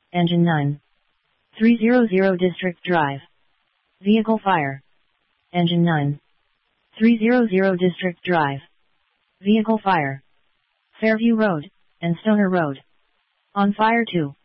Engine 9. 300 District Drive. Vehicle fire. Engine 9. 300 District Drive. Vehicle fire. Fairview Road, and Stoner Road. On fire 2.